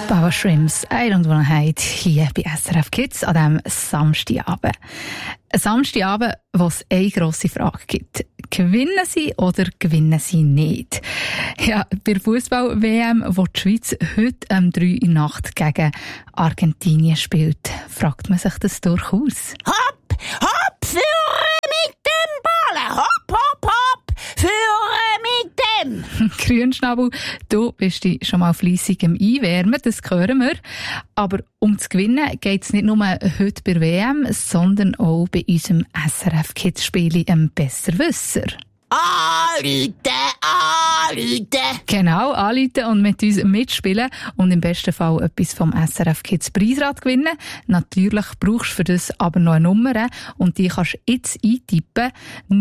Bauer Shrimps, I don't wanna hide, hier bei SRF Kids an diesem Samstagabend. Ein Samstagabend, wo es eine grosse Frage gibt. Gewinnen sie oder gewinnen sie nicht? Ja, bei der Fußball-WM, wo die Schweiz heute um 3 Uhr Nacht gegen Argentinien spielt, fragt man sich das durchaus. Hopp, hopp, führe mit dem Ballen, hopp, hopp, hopp, führe mit dem. Grünschnabel, du bist dich schon mal fleissig im Einwärmen, das hören wir. Aber um zu gewinnen geht es nicht nur heute bei der WM, sondern auch bei unserem SRF-Kids-Spiel im Besserwisser. Anrufen! Genau, anrufen und mit uns mitspielen und im besten Fall etwas vom SRF Kids Preisrad gewinnen. Natürlich brauchst du für das aber noch eine Nummer und die kannst du jetzt eintippen: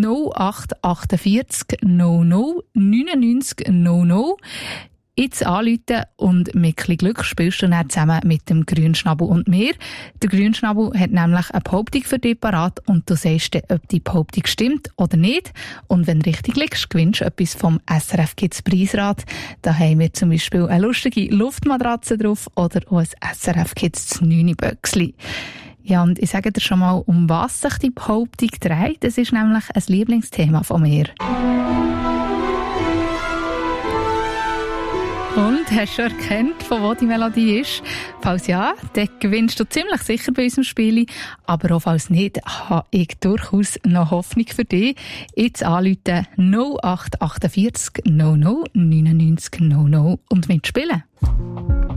0848 00 99 00. Jetzt anrufen und mit ein bisschen Glück spielst du dann zusammen mit dem Grünschnabel und mir. Der Grünschnabel hat nämlich eine Behauptung für dich parat und du sagst dir, ob die Behauptung stimmt oder nicht. Und wenn du richtig liegst, gewinnst du etwas vom SRF Kids Preisrad. Da haben wir zum Beispiel eine lustige Luftmatratze drauf oder auch ein SRF Kids 9-Böckchen. Ja, und ich sage dir schon mal, um was sich die Behauptung dreht. Das ist nämlich ein Lieblingsthema von mir. Und hast du erkannt, von wo die Melodie ist? Falls ja, dann gewinnst du ziemlich sicher bei unserem Spiel. Aber auch falls nicht, habe ich durchaus noch Hoffnung für dich. Jetzt anrufen 0848 00 99 00 und mitspielen.